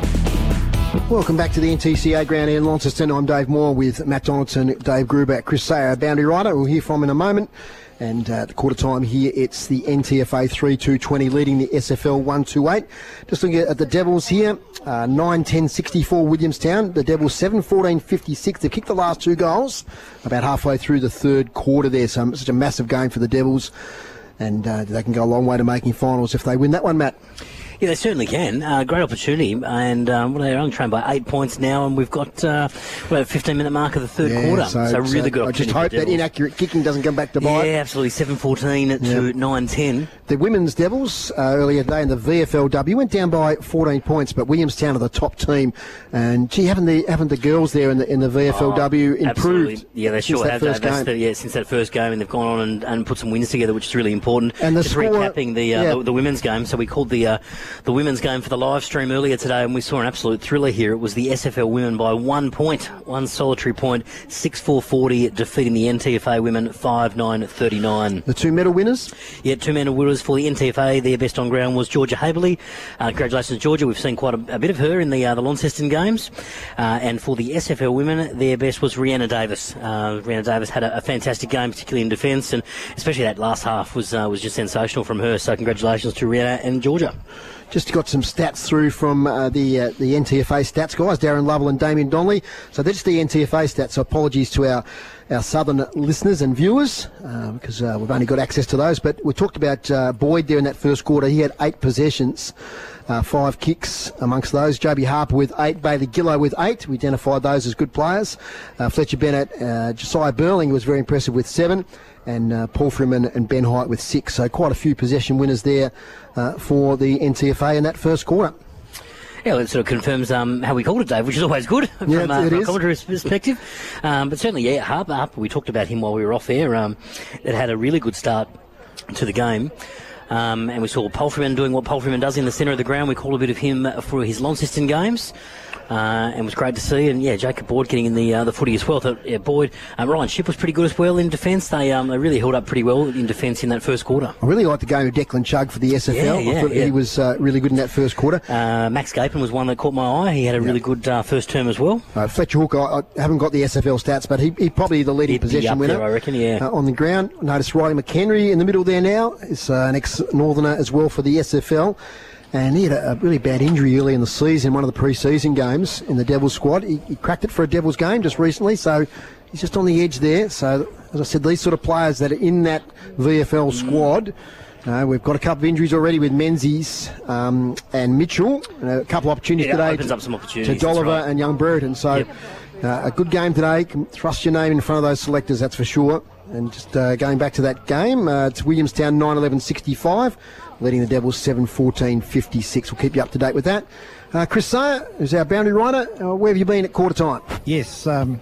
Welcome back to the N T C A ground in Launceston. I'm Dave Moore with Matt Donaldson, Dave Gruber, Chris Sayer, boundary rider. We'll hear from in a moment. And uh, at the quarter time here, it's the N T F A three two twenty leading the S F L one two eight. Just looking at the Devils here, uh, nine ten sixty-four Williamstown. The Devils seven fourteen fifty-six. They've kicked the last two goals about halfway through the third quarter there. So such a massive game for the Devils. And uh, they can go a long way to making finals if they win that one, Matt. Yeah, they certainly can. Uh, great opportunity. And um, well, they're only trained by eight points now, and we've got uh, well, a fifteen-minute mark of the third yeah, quarter. So, so really so good opportunity. I just hope that inaccurate kicking doesn't come back to bite. Yeah, absolutely. seven fourteen to yeah. nine ten. The women's Devils uh, earlier today in the V F L W went down by fourteen points, but Williamstown are the top team. And gee, haven't the haven't the girls there in the in the V F L W oh, improved? Absolutely. Yeah, they sure have. First That's the, yeah, since that first game, and they've gone on and, and put some wins together, which is really important. And the just score, recapping the, uh, yeah. the the women's game. So we called the uh, the women's game for the live stream earlier today, and we saw an absolute thriller here. It was the S F L women by one point, one solitary point, six four forty, defeating the N T F A women five nine thirty-nine. The two medal winners? Yeah, two medal winners for the N T F A. Their best on ground was Georgia Haberley. Uh, congratulations, Georgia. We've seen quite a, a bit of her in the uh, the Launceston games. Uh, and for the S F L women, their best was Rhianna Davis. Uh, Rhianna Davis had a, a fantastic game, particularly in defence, and especially that last half was uh, was just sensational from her. So congratulations to Rhianna and Georgia. Just got some stats through from uh, the uh, the N T F A stats guys, Darren Lovell and Damien Donnelly. So that's the N T F A stats. So apologies to our, our southern listeners and viewers uh, because uh, we've only got access to those. But we talked about uh, Boyd there in that first quarter. He had eight possessions, uh, five kicks amongst those. Joby Harper with eight, Bailey Gillow with eight. We identified those as good players. Uh, Fletcher Bennett, uh, Josiah Burling was very impressive with seven. and uh, Paul Freeman and Ben Hite with six. So quite a few possession winners there uh, for the N T F A in that first quarter. Yeah, well, it sort of confirms um, how we called it, Dave, which is always good from, yeah, uh, it from a is. commentary perspective. Um, but certainly, yeah, Harper, Harper, we talked about him while we were off air. Um, it had a really good start to the game. Um, and we saw Poultryman doing what Poultryman does in the centre of the ground. We call a bit of him for his Launceston games. Uh, and it was great to see. And, yeah, Jacob Boyd getting in the uh, the footy as well. Thought, yeah, Boyd, um, Ryan Shipp was pretty good as well in defence. They um, they really held up pretty well in defence in that first quarter. I really liked the game of Declan Chugg for the S F L. Yeah, yeah, I thought yeah. he was uh, really good in that first quarter. Uh, Max Gapin was one that caught my eye. He had a Yeah. really good uh, first term as well. Uh, Fletcher Hook, I, I haven't got the S F L stats, but he, he probably the leading He'd be possession up winner. there, I reckon, yeah. Uh, on the ground. Notice Riley McHenry in the middle there now. Is uh, an ex-Northerner as well for the S F L. And he had a, a really bad injury early in the season, one of the pre-season games in the Devils squad. He, he cracked it for a Devils game just recently, so he's just on the edge there. So, as I said, these sort of players that are in that V F L squad, uh, we've got a couple of injuries already with Menzies um, and Mitchell. And a couple of opportunities Yeah, today opens to, up some opportunities, to Dolliver that's right. and young Brereton. So, Yep. uh, a good game today. Can thrust your name in front of those selectors, that's for sure. And just uh, going back to that game, uh, it's Williamstown nine eleven sixty-five, leading the Devils seven fourteen fifty-six. We'll keep you up to date with that. Uh, Chris Sayer, who's our boundary rider, uh, where have you been at quarter time? Yes, um,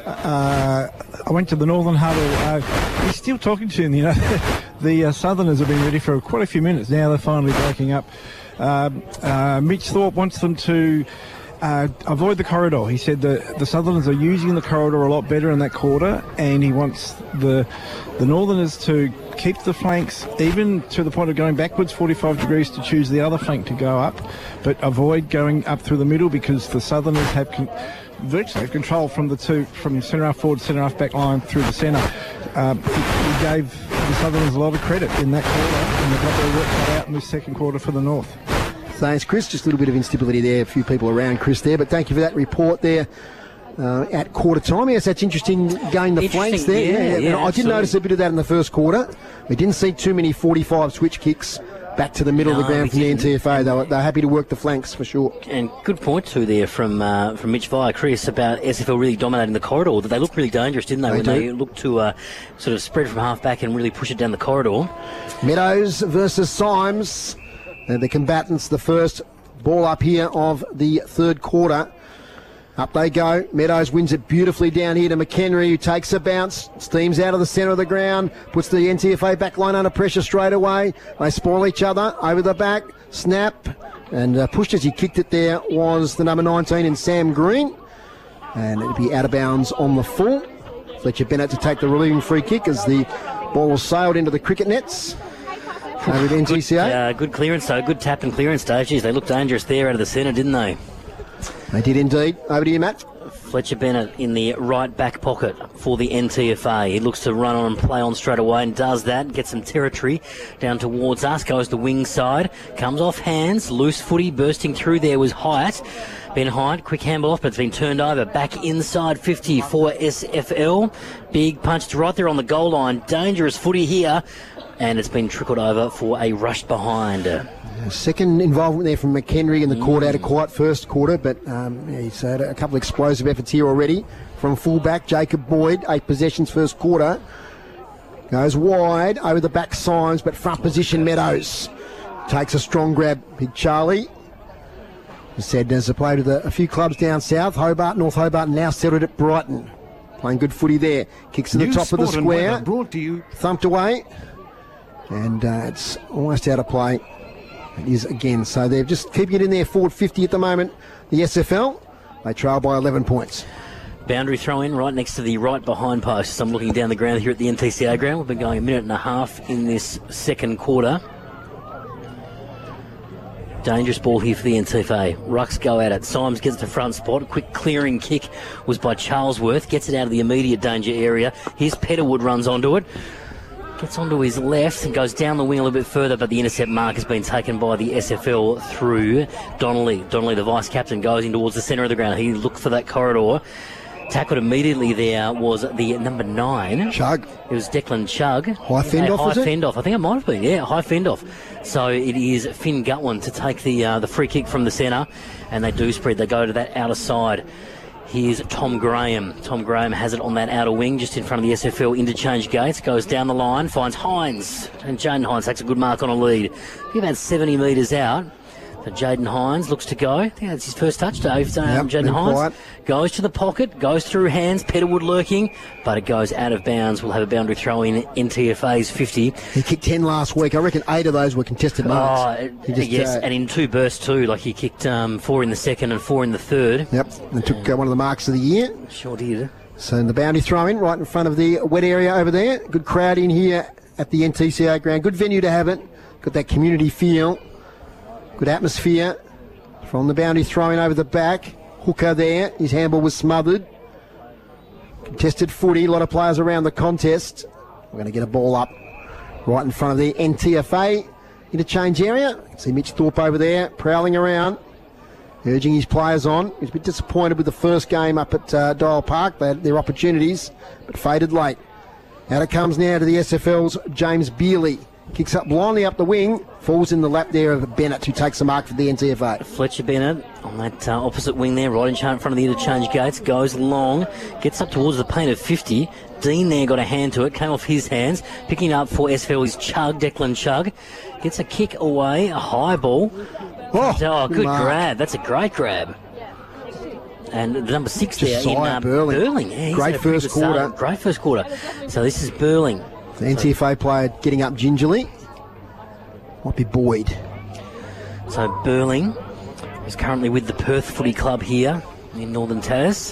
uh, I went to the Northern Huddle. Uh, he's still talking to him, you know. the uh, Southerners have been ready for quite a few minutes. Now they're finally breaking up. Um, uh, Mitch Thorpe wants them to uh, avoid the corridor. He said the, the Southerners are using the corridor a lot better in that quarter, and he wants the the Northerners to keep the flanks even to the point of going backwards forty-five degrees to choose the other flank to go up, but avoid going up through the middle because the Southerners have con- virtually have control from the two, from centre half forward, centre half back line through the centre. Um, he, he gave the Southerners a lot of credit in that quarter, and they've got their work cut out in this second quarter for the North. Thanks, Chris. Just a little bit of instability there, a few people around Chris there, but thank you for that report there. Uh, at quarter time, yes, that's interesting. Gain the flanks there. yeah, yeah, I did absolutely. notice a bit of that in the first quarter. We didn't see too many forty-five switch kicks back to the middle of No, the ground we from the N didn't. T F A. They were, they're happy to work the flanks for sure. And good point too there from uh, from Mitch via Chris about S F L really dominating the corridor. That they looked really dangerous, didn't they? They when do. they looked to uh, sort of spread from half back and really push it down the corridor. Meadows versus Symes. They're the combatants. The first ball up here of the third quarter. Up they go. Meadows wins it beautifully down here to McHenry, who takes a bounce, steams out of the centre of the ground, puts the N T F A back line under pressure straight away. They spoil each other over the back, snap, and uh, pushed as he kicked it there was the number nineteen in Sam Green. And it'll be out of bounds on the full. Fletcher Bennett to take the relieving free kick as the ball was sailed into the cricket nets. Over at N T C A. Good, uh, good clearance though, good tap and clearance, Dave. Geez, they looked dangerous there out of the centre, didn't they? They did indeed. Over to you, Matt. Fletcher Bennett in the right back pocket for the N T F A. He looks to run on and play on straight away and does that. Gets some territory down towards us. Goes the wing side. Comes off hands. Loose footy bursting through there was Hyatt. Ben Hyatt, quick handball off, but it's been turned over. Back inside fifty for S F L. Big punch to right there on the goal line. Dangerous footy here. And it's been trickled over for a rush behind. Second involvement there from McHenry in the quarter. Had a quiet first quarter, but um, yeah, he's had a couple of explosive efforts here already. From fullback, Jacob Boyd, eight possessions first quarter. Goes wide, over the back Symes, but front position Meadows. Takes a strong grab, Big Charlie. As said, has played with a, a few clubs down south, Hobart, North Hobart, and now settled at Brighton. Playing good footy there. Kicks to the News, top of the sport and weather square. brought to you. Thumped away. And uh, it's almost out of play. It is again. So they're just keeping it in there, forward fifty at the moment. The S F L, they trail by eleven points. Boundary throw in right next to the right behind post. I'm looking down the ground here at the N T C A ground. We've been going a minute and a half in this second quarter. Dangerous ball here for the N T F A. Rucks go at it. Symes gets the front spot. A quick clearing kick was by Charlesworth. Gets it out of the immediate danger area. Here's Petterwood runs onto it. Gets onto his left and goes down the wing a little bit further, but the intercept mark has been taken by the S F L through Donnelly. Donnelly, the vice-captain, goes in towards the centre of the ground. He looked for that corridor. Tackled immediately there was the number nine. Chugg. It was Declan Chugg. High fend off, High was it? fend off. I think it might have been, yeah, high fend off. So it is Finn Gutwin to take the uh, the free kick from the centre, and they do spread. They go to that outer side. Here's Tom Graham. Tom Graham has it on that outer wing just in front of the S F L interchange gates. Goes down the line, finds Hines. And Jaden Hines takes a good mark on a lead. About seventy metres out. So Jaden Hines looks to go. I think that's his first touch, Dave. Um, yep, Jaden Hines quiet. goes to the pocket, goes through hands, Petterwood lurking, but it goes out of bounds. We'll have a boundary throw in N T F A's fifty. He kicked ten last week. I reckon eight of those were contested marks. Oh, He just, yes, uh, and in two bursts too. Like he kicked um, four in the second and four in the third. Yep, and took uh, one of the marks of the year. Sure did. So the boundary throw in right in front of the wet area over there. Good crowd in here at the N T C A ground. Good venue to have it. Got that community feel. Good atmosphere. From the boundary throw in over the back. Hooker there. His handball was smothered. Contested footy. A lot of players around the contest. We're going to get a ball up right in front of the N T F A interchange area. You can see Mitch Thorpe over there prowling around, urging his players on. He's a bit disappointed with the first game up at uh, Dial Park. They had their opportunities, but faded late. Out it comes now to the S F L's James Beerley. Kicks up blindly up the wing, falls in the lap there of Bennett, who takes the mark for the N T F A. Fletcher Bennett on that uh, opposite wing there, right in front of the interchange gates, goes long, gets up towards the paint of fifty. Dean there got a hand to it, came off his hands, picking up for S F L is Chug, Declan Chug. Gets a kick away, a high ball. Oh, oh good mark. grab. That's a great grab. And the number six Just there in shy, uh, Burling. Burling. Yeah, he's Great had a pretty first good start. quarter. Great first quarter. So this is Burling. The N T F A player getting up gingerly. Might be Boyd. So Burling is currently with the Perth Footy Club here in Northern Tas.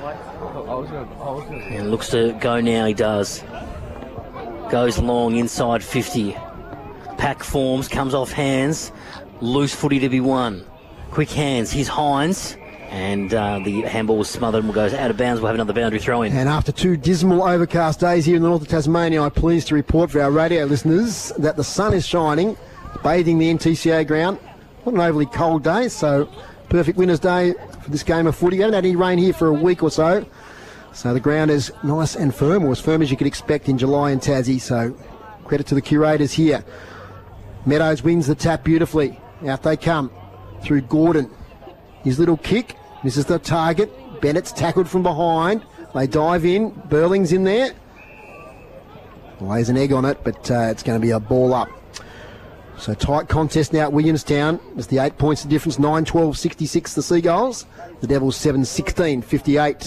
And looks to go now, he does. Goes long inside fifty. Pack forms, comes off hands. Loose footy to be won. Quick hands, here's Hines. And uh, the handball was smothered and goes out of bounds. We'll have another boundary throw in. And after two dismal overcast days here in the north of Tasmania, I'm pleased to report for our radio listeners that the sun is shining, bathing the N T C A ground. Not an overly cold day, so perfect winter's day for this game of footy. We haven't had any rain here for a week or so. So the ground is nice and firm, or as firm as you could expect in July in Tassie. So credit to the curators here. Meadows wins the tap beautifully. Out they come through Gordon. His little kick misses the target. Bennett's tackled from behind. They dive in. Burling's in there. Lays an egg on it, but uh, it's going to be a ball up. So tight contest now at Williamstown. It's the eight points of difference. nine twelve sixty-six the Seagulls. The Devils seven sixteen fifty-eight.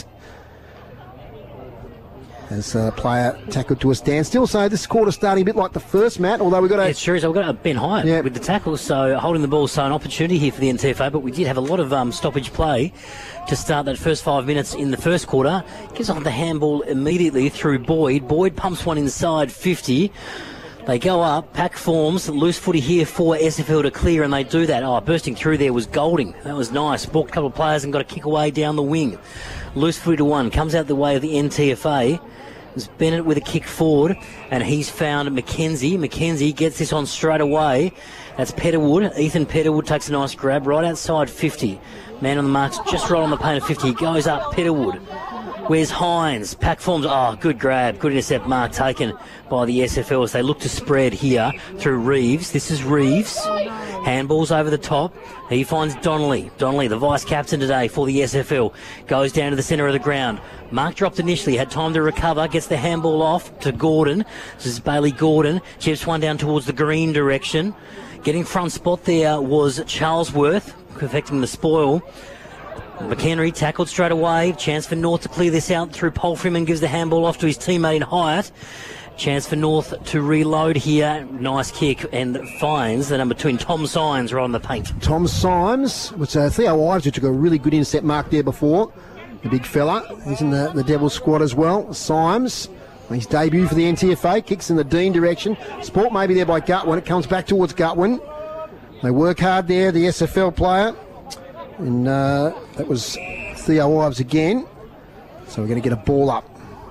As a player tackled to a standstill. So this quarter starting a bit like the first, Matt, although we've got a... Yeah, sure is. We've got a Ben Hyatt Yeah. with the tackle, so holding the ball, so an opportunity here for the N T F A, but we did have a lot of um, stoppage play to start that first five minutes in the first quarter. Gives off the handball immediately through Boyd. Boyd pumps one inside fifty. They go up, pack forms, loose footy here for S F L to clear, and they do that. Oh, bursting through there was Golding. That was nice. Balked a couple of players and got a kick away down the wing. Loose footy to one. Comes out the way of the N T F A. It's Bennett with a kick forward, and he's found McKenzie. McKenzie gets this on straight away. That's Petterwood. Ethan Petterwood takes a nice grab right outside fifty. Man on the marks, just right on the paint of fifty. He goes up, Petterwood. Where's Hines? Pack forms. Oh, good grab. Good intercept mark taken by the S F L as they look to spread here through Reeves. This is Reeves. Handballs over the top. He finds Donnelly. Donnelly, the vice-captain today for the S F L, goes down to the centre of the ground. Mark dropped initially, had time to recover, gets the handball off to Gordon. This is Bailey Gordon. Chips one down towards the green direction. Getting front spot there was Charlesworth, perfecting the spoil. McHenry tackled straight away. Chance for North to clear this out through Polfreeman. Gives the handball off to his teammate in Hyatt. Chance for North to reload here. Nice kick and finds the number two in Tom Symes right on the paint. Tom Symes, which uh, Theo Ives, who took a really good intercept mark there before. The big fella. He's in the, the Devils squad as well. Symes, his debut for the N T F A, kicks in the Dean direction. Sport maybe there by Gutwin. It comes back towards Gutwin. They work hard there, the S F L player. And uh, that was Theo Ives again. So we're going to get a ball up.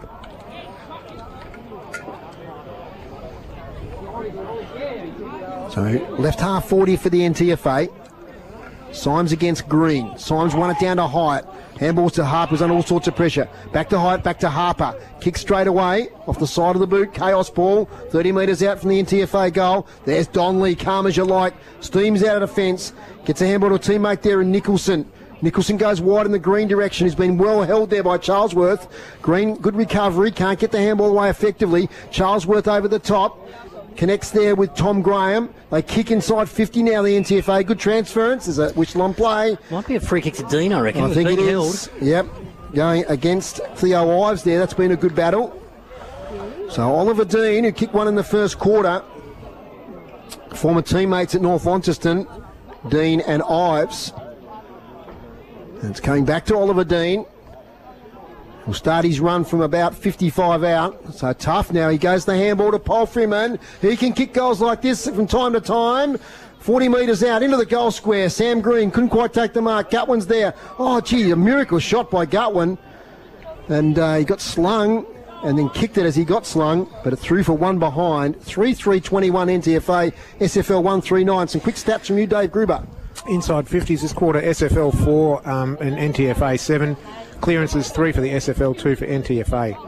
So left half forty for the N T F A. Symes against Green. Symes won it down to Hyatt. Handballs to Harper, was under all sorts of pressure. Back to Hyatt, back to Harper. Kick straight away off the side of the boot. Chaos ball. thirty metres out from the N T F A goal. There's Donnelly, calm as you like. Steams out of defence. Gets a handball to a teammate there in Nicholson. Nicholson goes wide in the green direction. He's been well held there by Charlesworth. Green, good recovery. Can't get the handball away effectively. Charlesworth over the top. Connects there with Tom Graham. They kick inside fifty now, the N T F A. Good transference. Is a Wishlon play. Might be a free kick to Dean, I reckon. I think it held. is. Yep. Going against Theo Ives there. That's been a good battle. So Oliver Dean, who kicked one in the first quarter. Former teammates at North Launceston, Dean and Ives. And it's coming back to Oliver Dean. Will start his run from about fifty-five out. So tough now. He goes the handball to Paul Freeman. He can kick goals like this from time to time. forty metres out into the goal square. Sam Green couldn't quite take the mark. Gutwin's there. Oh, gee, a miracle shot by Gutwin. And uh, he got slung and then kicked it as he got slung, but it threw for one behind. three three twenty-one N T F A, S F L one three nine. Some quick stats from you, Dave Gruber. Inside fifties this quarter, S F L four um, and N T F A seven. Clearances three for the S F L, two for N T F A.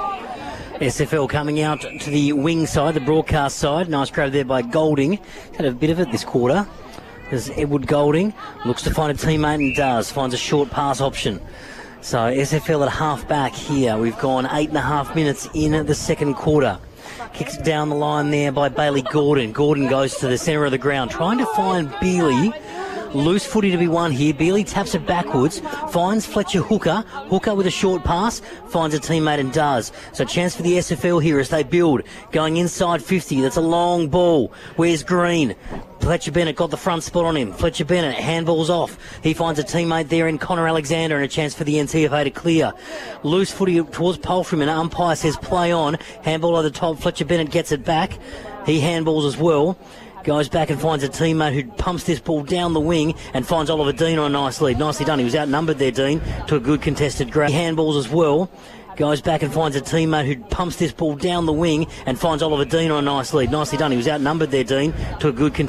S F L coming out to the wing side, the broadcast side. Nice grab there by Golding. Had a bit of it this quarter. There's Edward Golding. Looks to find a teammate and does. Finds a short pass option. So S F L at half back here. We've gone eight and a half minutes in the second quarter. Kicks it down the line there by Bailey Gordon. Gordon goes to the centre of the ground, trying to find Bealey. Loose footy to be won here. Bealey taps it backwards, finds Fletcher Hooker. Hooker with a short pass, finds a teammate and does. So chance for the S F L here as they build. Going inside fifty, that's a long ball. Where's Green? Fletcher Bennett got the front spot on him. Fletcher Bennett, handball's off. He finds a teammate there in Connor Alexander and a chance for the N T F A to clear. Loose footy towards Palfreyman. Umpire says play on. Handball over the top. Fletcher Bennett gets it back. He handballs as well. Goes back and finds a teammate who pumps this ball down the wing and finds Oliver Dean on a nice lead. Nicely done. He was outnumbered there, Dean, to a good contested grab. He handballs as well. Goes back and finds a teammate who pumps this ball down the wing and finds Oliver Dean on a nice lead. Nicely done. He was outnumbered there, Dean, to a good contested